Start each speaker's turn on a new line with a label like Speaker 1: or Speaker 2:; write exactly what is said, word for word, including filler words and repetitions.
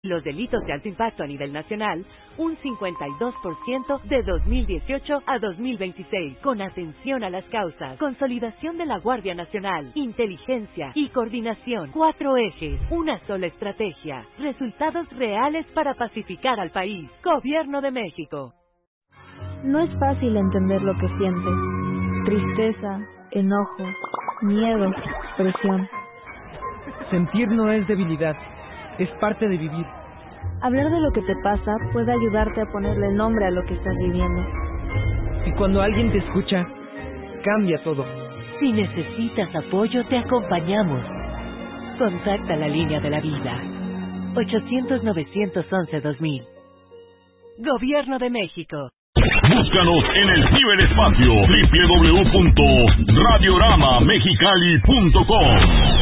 Speaker 1: Los delitos de alto impacto a nivel nacional, un cincuenta y dos por ciento de dos mil dieciocho a dos mil veintiséis, con atención a las causas, consolidación de la Guardia Nacional, inteligencia y coordinación. Cuatro ejes, una sola estrategia, resultados reales para pacificar al país. Gobierno de México.
Speaker 2: No es fácil entender lo que sientes. Tristeza, enojo, miedo, presión.
Speaker 3: Sentir no es debilidad. Es parte de vivir.
Speaker 2: Hablar de lo que te pasa puede ayudarte a ponerle nombre a lo que estás viviendo.
Speaker 3: Y cuando alguien te escucha, cambia todo.
Speaker 1: Si necesitas apoyo, te acompañamos. Contacta la línea de la vida. ochocientos, novecientos once, dos mil. Gobierno de México.
Speaker 4: Búscanos en el ciberespacio doble u doble u doble u punto radiorama mexicali punto com.